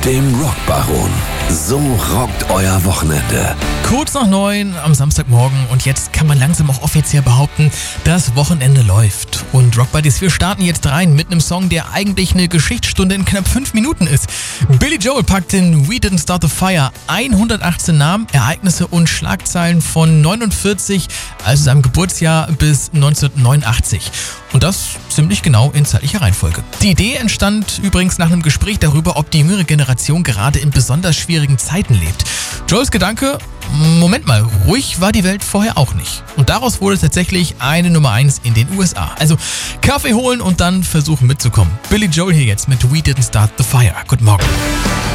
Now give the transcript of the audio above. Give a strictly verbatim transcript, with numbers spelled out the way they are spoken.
dem Rockbaron. So rockt euer Wochenende. Kurz nach neun am Samstagmorgen und jetzt kann man langsam auch offiziell behaupten, das Wochenende läuft. Und Rock Buddies, wir starten jetzt rein mit einem Song, der eigentlich eine Geschichtsstunde in knapp fünf Minuten ist. Billy Joel packt in We Didn't Start the Fire hundertachtzehn Namen, Ereignisse und Schlagzeilen von neunundvierzig, also seinem Geburtsjahr, bis neunzehnhundertneunundachtzig. Und das ziemlich genau in zeitlicher Reihenfolge. Die Idee entstand übrigens nach einem Gespräch darüber, ob die jüngere Generation gerade in besonders schwierigen Zeiten lebt. Joels Gedanke: Moment mal, ruhig war die Welt vorher auch nicht. Und daraus wurde tatsächlich eine Nummer eins in den U S A. Also Kaffee holen und dann versuchen mitzukommen. Billy Joel hier jetzt mit We Didn't Start the Fire. Guten Morgen.